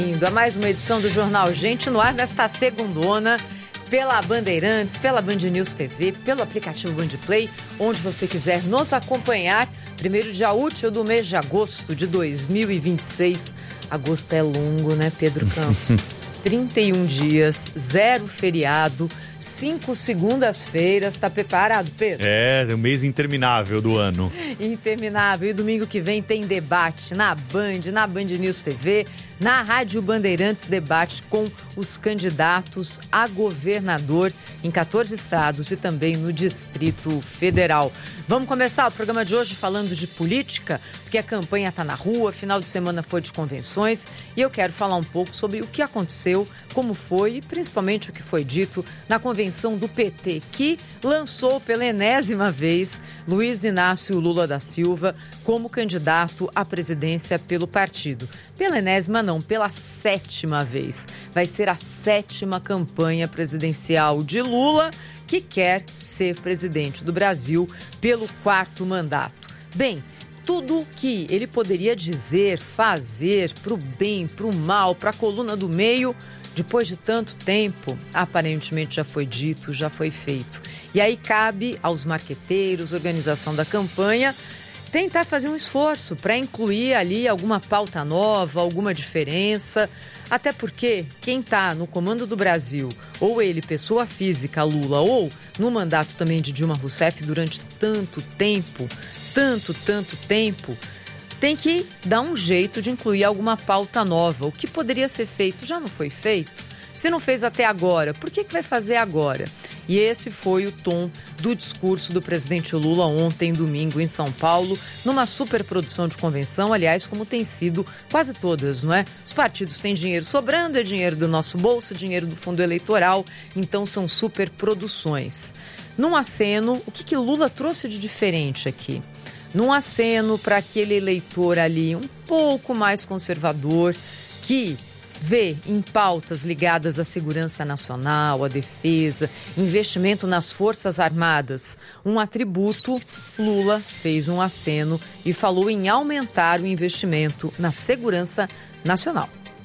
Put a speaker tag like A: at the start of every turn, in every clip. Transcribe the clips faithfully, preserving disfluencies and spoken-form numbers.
A: Bem-vindo a mais uma edição do Jornal Gente no ar nesta segundona, pela Bandeirantes, pela Band News T V, pelo aplicativo Band Play, onde você quiser nos acompanhar. Primeiro dia útil do mês de agosto de dois mil e vinte e seis. Agosto é longo, né, Pedro Campos? trinta e um dias, zero feriado, cinco segundas-feiras. Tá preparado, Pedro?
B: É, o mês interminável do ano.
A: Interminável. E domingo que vem tem debate na Band, na Band News T V, na Rádio Bandeirantes, debate com os candidatos a governador em quatorze estados e também no Distrito Federal. Vamos começar o programa de hoje falando de política, porque a campanha está na rua, final de semana foi de convenções, e eu quero falar um pouco sobre o que aconteceu, como foi e principalmente o que foi dito na convenção do P T, que lançou pela enésima vez Luiz Inácio Lula da Silva como candidato à presidência pelo partido. Pela enésima não, pela sétima vez. Vai ser a sétima campanha presidencial de Lula, que quer ser presidente do Brasil pelo quarto mandato. Bem, tudo que ele poderia dizer, fazer, para o bem, para o mal, para a coluna do meio, depois de tanto tempo, aparentemente já foi dito, já foi feito. E aí cabe aos marqueteiros, organização da campanha, tentar fazer um esforço para incluir ali alguma pauta nova, alguma diferença, até porque quem está no comando do Brasil, ou ele, pessoa física, Lula, ou no mandato também de Dilma Rousseff durante tanto tempo, tanto, tanto tempo, tem que dar um jeito de incluir alguma pauta nova. O que poderia ser feito já não foi feito? Se não fez até agora, por que que vai fazer agora? E esse foi o tom do discurso do presidente Lula ontem, domingo, em São Paulo, numa superprodução de convenção, aliás, como tem sido quase todas, não é? Os partidos têm dinheiro sobrando, é dinheiro do nosso bolso, dinheiro do fundo eleitoral, então são superproduções. Num aceno, o que que Lula trouxe de diferente aqui? Num aceno para aquele eleitor ali um pouco mais conservador, que vê em pautas ligadas à segurança nacional, à defesa, investimento nas Forças Armadas, um atributo, Lula fez um aceno e falou em aumentar o investimento na segurança nacional.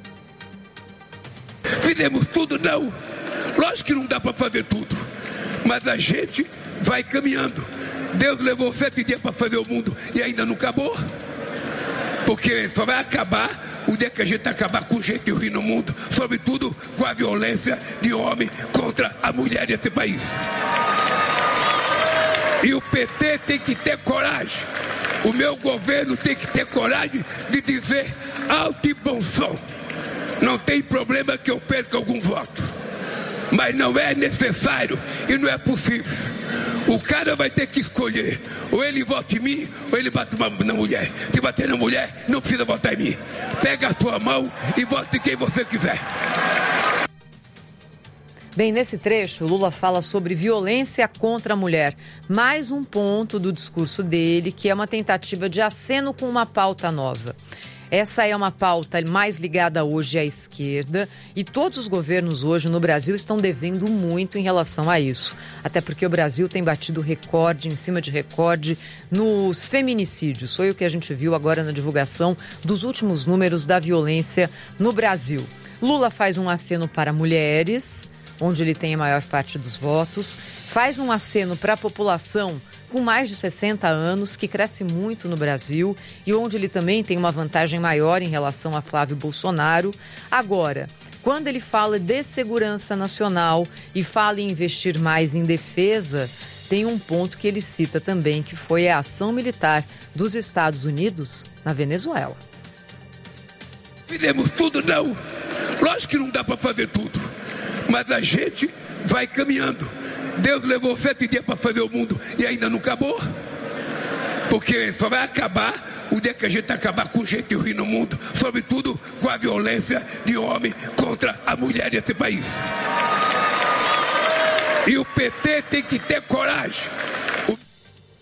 C: Fizemos tudo? Não. Lógico que não dá para fazer tudo, mas a gente vai caminhando. Deus levou sete dias para fazer o mundo e ainda não acabou. Porque só vai acabar o dia que a gente acabar com o jeito de rir no mundo, sobretudo com a violência de homem contra a mulher desse país. E o P T tem que ter coragem, o meu governo tem que ter coragem de dizer alto e bom som: não tem problema que eu perca algum voto, mas não é necessário e não é possível. O cara vai ter que escolher, ou ele vota em mim, ou ele bate na mulher. Se bater na mulher, não precisa votar em mim. Pega a sua mão e vote em quem você quiser.
A: Bem, nesse trecho, Lula fala sobre violência contra a mulher. Mais um ponto do discurso dele, que é uma tentativa de aceno com uma pauta nova. Essa é uma pauta mais ligada hoje à esquerda e todos os governos hoje no Brasil estão devendo muito em relação a isso. Até porque o Brasil tem batido recorde em cima de recorde nos feminicídios. Foi o que a gente viu agora na divulgação dos últimos números da violência no Brasil. Lula faz um aceno para mulheres, onde ele tem a maior parte dos votos, faz um aceno para a população com mais de sessenta anos, que cresce muito no Brasil e onde ele também tem uma vantagem maior em relação a Flávio Bolsonaro. Agora, quando ele fala de segurança nacional e fala em investir mais em defesa, tem um ponto que ele cita também, que foi a ação militar dos Estados Unidos na Venezuela.
C: Fizemos tudo? Não. Lógico que não dá para fazer tudo, mas a gente vai caminhando. Deus levou sete dias para fazer o mundo e ainda não acabou. Porque só vai acabar o dia que a gente acabar com o jeito de rir no mundo, sobretudo com a violência de homem contra a mulher desse país. E o P T tem que ter coragem. O...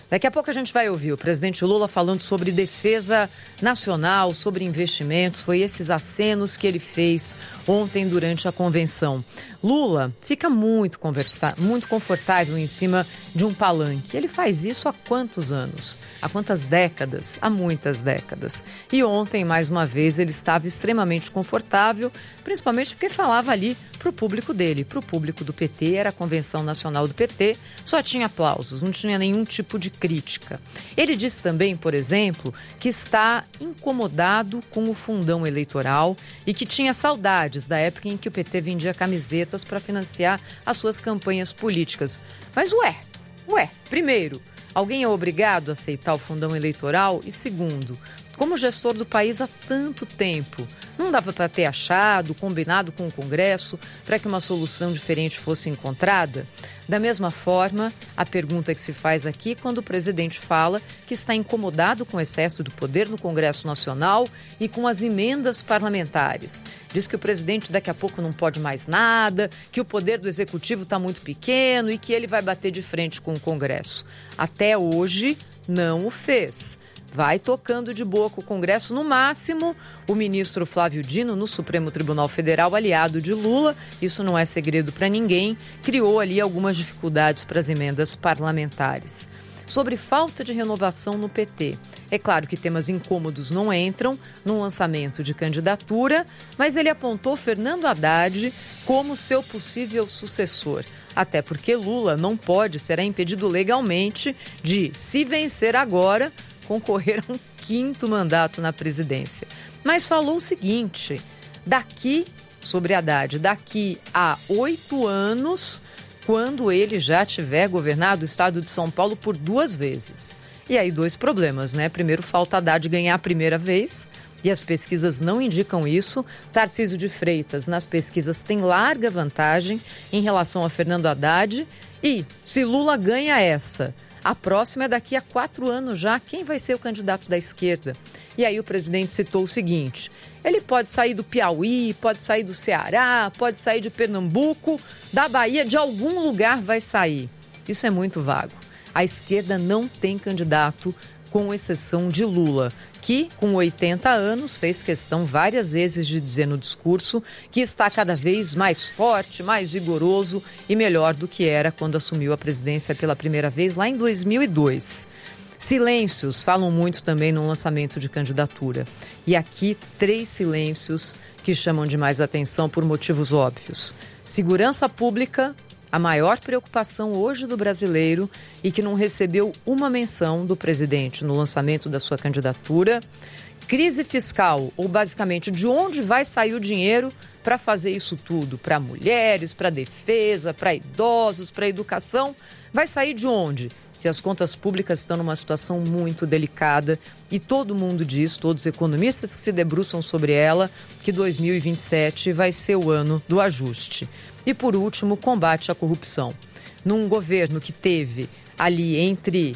A: Daqui a pouco a gente vai ouvir o presidente Lula falando sobre defesa nacional, sobre investimentos. Foi esses acenos que ele fez ontem durante a convenção. Lula fica muito, conversa... muito confortável em cima de um palanque. Ele faz isso há quantos anos? Há quantas décadas? Há muitas décadas. E ontem, mais uma vez, ele estava extremamente confortável, principalmente porque falava ali para o público dele, para o público do P T. Era a convenção nacional do P T, só tinha aplausos, não tinha nenhum tipo de crítica. Ele disse também, por exemplo, que está incomodado com o fundão eleitoral e que tinha saudades da época em que o P T vendia camisetas para financiar as suas campanhas políticas. Mas ué, ué, primeiro, alguém é obrigado a aceitar o fundão eleitoral? E segundo, como gestor do país há tanto tempo, não dava para ter achado, combinado com o Congresso para que uma solução diferente fosse encontrada? Da mesma forma, a pergunta que se faz aqui quando o presidente fala que está incomodado com o excesso do poder no Congresso Nacional e com as emendas parlamentares. Diz que o presidente daqui a pouco não pode mais nada, que o poder do executivo está muito pequeno e que ele vai bater de frente com o Congresso. Até hoje, não o fez. Vai tocando de boa com o Congresso, no máximo, o ministro Flávio Dino, no Supremo Tribunal Federal, aliado de Lula, isso não é segredo para ninguém, criou ali algumas dificuldades para as emendas parlamentares. Sobre falta de renovação no P T, é claro que temas incômodos não entram no lançamento de candidatura, mas ele apontou Fernando Haddad como seu possível sucessor. Até porque Lula não pode, será impedido legalmente de, se vencer agora, concorrer a um quinto mandato na presidência. Mas falou o seguinte, daqui, sobre Haddad, daqui a oito anos, quando ele já tiver governado o estado de São Paulo por duas vezes. E aí dois problemas, né? Primeiro, falta Haddad ganhar a primeira vez, e as pesquisas não indicam isso. Tarcísio de Freitas, nas pesquisas, tem larga vantagem em relação a Fernando Haddad. E se Lula ganha essa, a próxima é daqui a quatro anos já. Quem vai ser o candidato da esquerda? E aí o presidente citou o seguinte, ele pode sair do Piauí, pode sair do Ceará, pode sair de Pernambuco, da Bahia, de algum lugar vai sair. Isso é muito vago. A esquerda não tem candidato, com exceção de Lula, que, com oitenta anos, fez questão várias vezes de dizer no discurso que está cada vez mais forte, mais vigoroso e melhor do que era quando assumiu a presidência pela primeira vez lá em dois mil e dois. Silêncios falam muito também no lançamento de candidatura. E aqui, três silêncios que chamam de mais atenção por motivos óbvios. Segurança pública, a maior preocupação hoje do brasileiro e que não recebeu uma menção do presidente no lançamento da sua candidatura. Crise fiscal, ou basicamente de onde vai sair o dinheiro para fazer isso tudo? Para mulheres, para defesa, para idosos, para educação? Vai sair de onde? Se as contas públicas estão numa situação muito delicada e todo mundo diz, todos os economistas que se debruçam sobre ela, que dois mil e vinte e sete vai ser o ano do ajuste. E, por último, combate à corrupção. Num governo que teve ali entre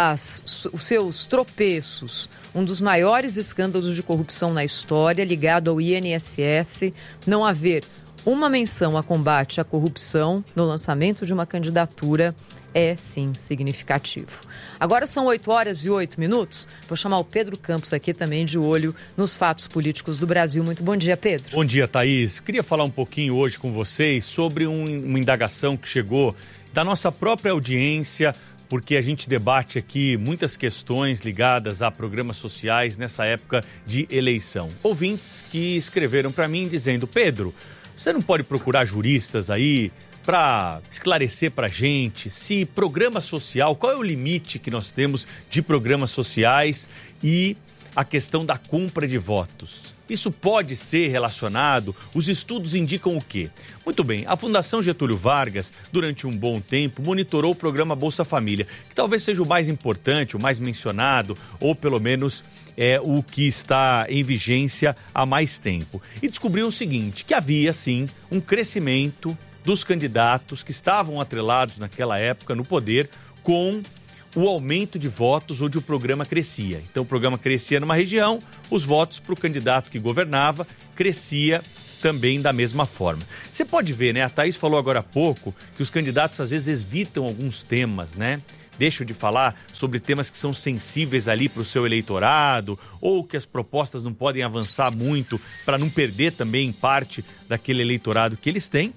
A: as, os seus tropeços, um dos maiores escândalos de corrupção na história, ligado ao I N S S, não haver uma menção a combate à corrupção no lançamento de uma candidatura é, sim, significativo. Agora são oito horas e oito minutos. Vou chamar o Pedro Campos aqui também de olho nos fatos políticos do Brasil. Muito bom dia, Pedro.
B: Bom dia, Thaís. Queria falar um pouquinho hoje com vocês sobre um, uma indagação que chegou da nossa própria audiência, porque a gente debate aqui muitas questões ligadas a programas sociais nessa época de eleição. Ouvintes que escreveram para mim dizendo, Pedro, você não pode procurar juristas aí para esclarecer para a gente se programa social, qual é o limite que nós temos de programas sociais e a questão da compra de votos. Isso pode ser relacionado? Os estudos indicam o quê? Muito bem, a Fundação Getúlio Vargas, durante um bom tempo, monitorou o programa Bolsa Família, que talvez seja o mais importante, o mais mencionado, ou pelo menos é o que está em vigência há mais tempo. E descobriu o seguinte, que havia, sim, um crescimento dos candidatos que estavam atrelados naquela época no poder com o aumento de votos onde o programa crescia. Então o programa crescia numa região, os votos para o candidato que governava crescia também da mesma forma. Você pode ver, né? A Thaís falou agora há pouco que os candidatos às vezes evitam alguns temas, né? deixam de falar sobre temas que são sensíveis ali para o seu eleitorado, ou que as propostas não podem avançar muito para não perder também parte daquele eleitorado que eles têm,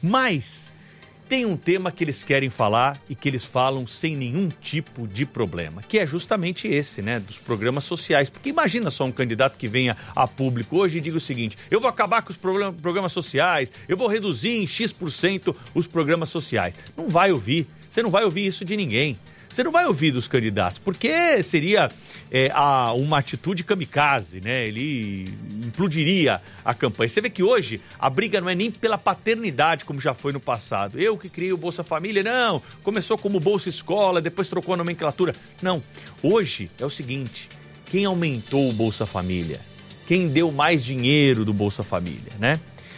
B: mas tem um tema que eles querem falar e que eles falam sem nenhum tipo de problema, que é justamente esse, né, dos programas sociais. Porque imagina só um candidato que venha a público hoje e diga o seguinte: eu vou acabar com os programas sociais, eu vou reduzir em X por cento os programas sociais. Não vai ouvir, você não vai ouvir isso de ninguém. Você não vai ouvir dos candidatos, porque seria é, a, uma atitude kamikaze, né? Ele implodiria a campanha. Você vê que hoje a briga não é nem pela paternidade, como já foi no passado. Eu que criei o Bolsa Família, não. Começou como Bolsa Escola, depois trocou a nomenclatura. Não. Hoje é o seguinte: quem aumentou o Bolsa Família? Quem deu mais dinheiro do Bolsa Família, né?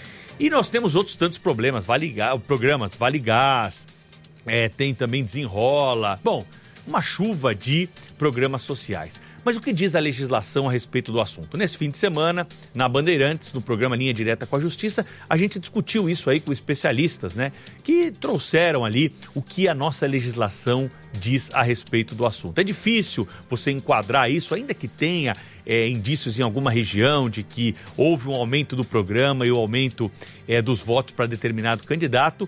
B: E nós temos outros tantos problemas, vale gás, programas, Vale Gás, É, tem também Desenrola. Bom, uma chuva de programas sociais. Mas o que diz a legislação a respeito do assunto? Nesse fim de semana, na Bandeirantes, no programa Linha Direta com a Justiça, a gente discutiu isso aí com especialistas, né? Que trouxeram ali o que a nossa legislação diz a respeito do assunto. É difícil você enquadrar isso, ainda que tenha é, indícios em alguma região de que houve um aumento do programa e o aumento é, dos votos para determinado candidato,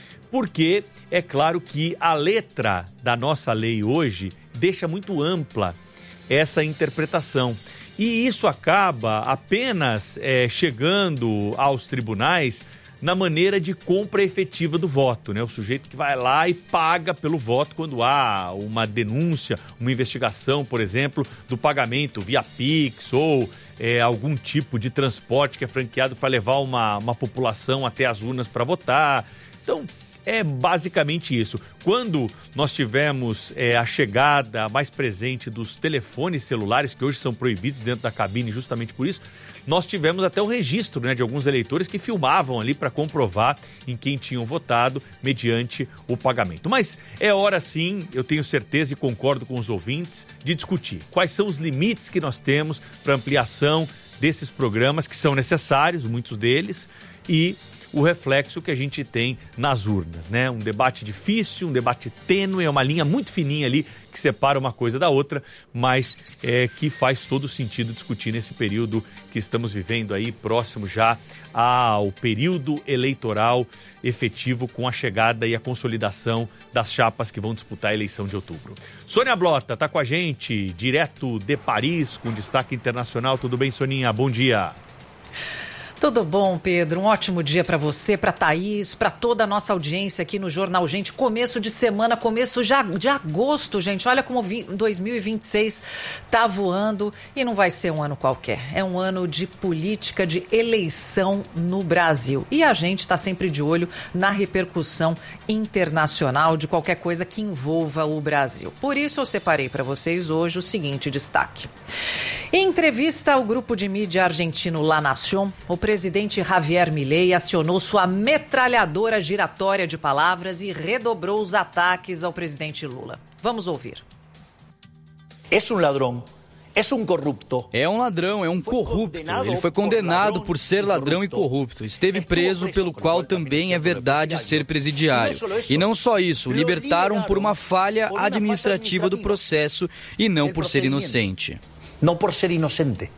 B: porque é claro que a letra da nossa lei hoje deixa muito ampla essa interpretação. E isso acaba apenas é, chegando aos tribunais na maneira de compra efetiva do voto, né? O sujeito que vai lá e paga pelo voto quando há uma denúncia, uma investigação, por exemplo, do pagamento via Pix ou é, algum tipo de transporte que é franqueado para levar uma, uma população até as urnas para votar. Então, é basicamente isso. Quando nós tivemos é, a chegada mais presente dos telefones celulares, que hoje são proibidos dentro da cabine justamente por isso, nós tivemos até o registro, né, de alguns eleitores que filmavam ali para comprovar em quem tinham votado mediante o pagamento. Mas é hora sim, eu tenho certeza e concordo com os ouvintes, de discutir quais são os limites que nós temos para ampliação desses programas, que são necessários, muitos deles, e o reflexo que a gente tem nas urnas, né? Um debate difícil, um debate tênue, é uma linha muito fininha ali que separa uma coisa da outra, mas é, que faz todo sentido discutir nesse período que estamos vivendo aí, próximo já ao período eleitoral efetivo, com a chegada e a consolidação das chapas que vão disputar a eleição de outubro. Sônia Blota está com a gente, direto de Paris, com destaque internacional. Tudo bem, Soninha? Bom dia.
D: Tudo bom, Pedro? Um ótimo dia para você, para Thaís, para toda a nossa audiência aqui no Jornal Gente. Começo de semana, começo já de agosto, gente. Olha como dois mil e vinte e seis tá voando e não vai ser um ano qualquer. É um ano de política, de eleição no Brasil. E a gente está sempre de olho na repercussão internacional de qualquer coisa que envolva o Brasil. Por isso eu separei para vocês hoje o seguinte destaque. Em entrevista ao grupo de mídia argentino La Nación, o presidente Javier Milei acionou sua metralhadora giratória de palavras e redobrou os ataques ao presidente Lula. Vamos ouvir.
E: É um ladrão, é um corrupto.
F: É um ladrão, é um corrupto. Ele foi condenado por ser ladrão e corrupto. Esteve preso, pelo qual também é verdade ser presidiário. E não só isso, o libertaram por uma falha administrativa do processo e não por ser inocente.
E: Não por ser inocente.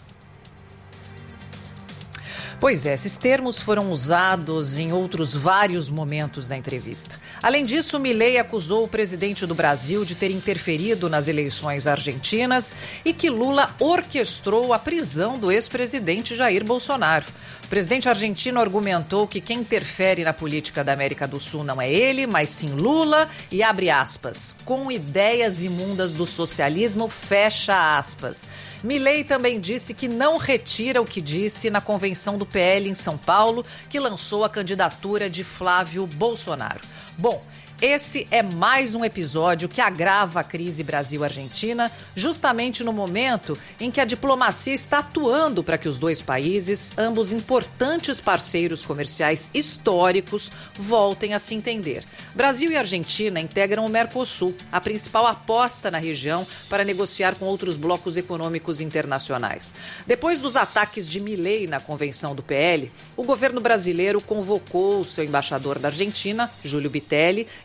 D: Pois é, esses termos foram usados em outros vários momentos da entrevista. Além disso, Milei acusou o presidente do Brasil de ter interferido nas eleições argentinas e que Lula orquestrou a prisão do ex-presidente Jair Bolsonaro. O presidente argentino argumentou que quem interfere na política da América do Sul não é ele, mas sim Lula, e abre aspas, com ideias imundas do socialismo, fecha aspas. Milei também disse que não retira o que disse na convenção do P L em São Paulo, que lançou a candidatura de Flávio Bolsonaro. Bom, esse é mais um episódio que agrava a crise Brasil-Argentina, justamente no momento em que a diplomacia está atuando para que os dois países, ambos importantes parceiros comerciais históricos, voltem a se entender. Brasil e Argentina integram o Mercosul, a principal aposta na região para negociar com outros blocos econômicos internacionais. Depois dos ataques de Milei na convenção do P L, o governo brasileiro convocou o seu embaixador da Argentina, Júlio Bitelli,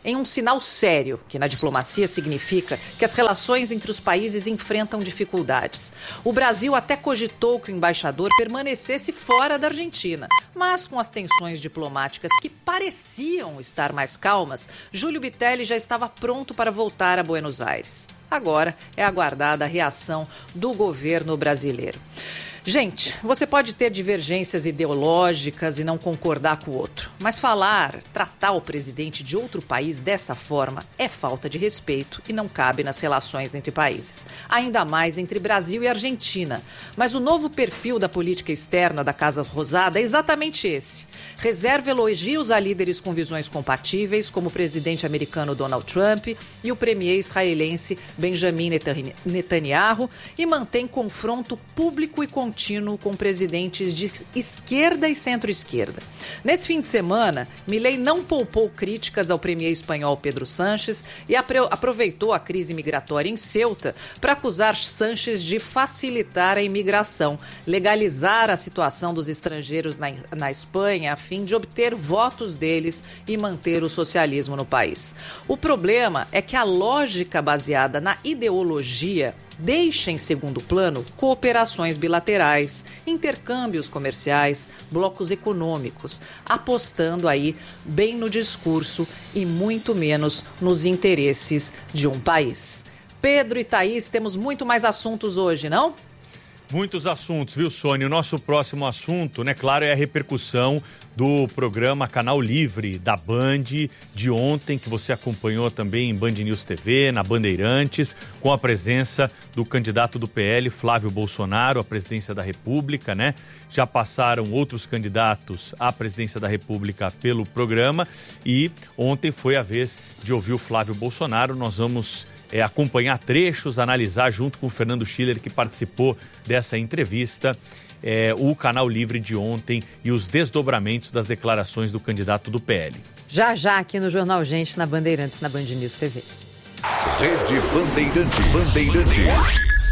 D: em um sinal sério, que na diplomacia significa que as relações entre os países enfrentam dificuldades. O Brasil até cogitou que o embaixador permanecesse fora da Argentina, mas com as tensões diplomáticas que pareciam estar mais calmas, Júlio Bitelli já estava pronto para voltar a Buenos Aires. Agora é aguardada a reação do governo brasileiro. Gente, você pode ter divergências ideológicas e não concordar com o outro, mas falar, tratar o presidente de outro país dessa forma é falta de respeito e não cabe nas relações entre países, ainda mais entre Brasil e Argentina. Mas o novo perfil da política externa da Casa Rosada é exatamente esse. Reserva elogios a líderes com visões compatíveis, como o presidente americano Donald Trump e o premier israelense Benjamin Netanyahu, e mantém confronto público e contínuo com presidentes de esquerda e centro-esquerda. Nesse fim de semana, Milei não poupou críticas ao premier espanhol Pedro Sánchez e aproveitou a crise migratória em Ceuta para acusar Sánchez de facilitar a imigração, legalizar a situação dos estrangeiros na, na Espanha, a fim de obter votos deles e manter o socialismo no país. O problema é que a lógica baseada na ideologia deixa em segundo plano cooperações bilaterais, intercâmbios comerciais, blocos econômicos, apostando aí bem no discurso e muito menos nos interesses de um país. Pedro e Thaís, temos muito mais assuntos hoje, não?
B: Muitos assuntos, viu, Sônia? O nosso próximo assunto, né, claro, é a repercussão do programa Canal Livre da Band de ontem, que você acompanhou também em Band News T V, na Bandeirantes, com a presença do candidato do P L, Flávio Bolsonaro, à presidência da República, né? Já passaram outros candidatos à presidência da República pelo programa e ontem foi a vez de ouvir o Flávio Bolsonaro. Nós vamos É, acompanhar trechos, analisar junto com o Fernando Schiller, que participou dessa entrevista, é, o Canal Livre de ontem e os desdobramentos das declarações do candidato do P L.
A: Já já aqui no Jornal Gente, na Bandeirantes, na Band News T V.
G: Rede Bandeirantes. Bandeirantes.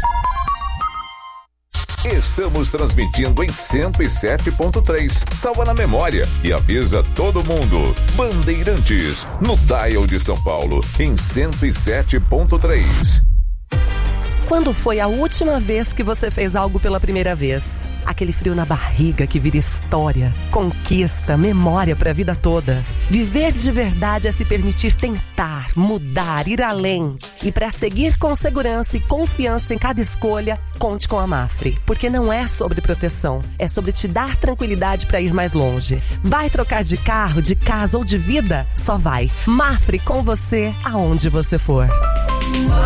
G: Estamos transmitindo em cento e sete ponto três. Salva na memória e avisa todo mundo. Bandeirantes, no dial de São Paulo, em cento e sete ponto três.
H: Quando foi a última vez que você fez algo pela primeira vez? Aquele frio na barriga que vira história, conquista, memória para a vida toda. Viver de verdade é se permitir tentar, mudar, ir além. E para seguir com segurança e confiança em cada escolha, conte com a Mafre. Porque não é sobre proteção, é sobre te dar tranquilidade para ir mais longe. Vai trocar de carro, de casa ou de vida? Só vai. Mafre com você aonde você for.